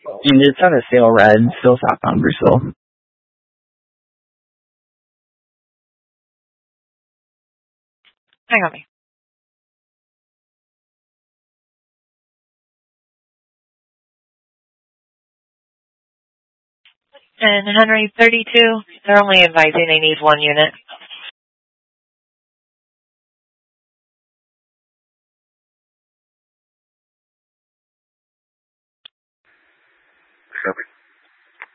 It's on a sale red, still southbound Bruceville. Hang on me. And Henry 32, they're only advising they need 1 unit. Copy.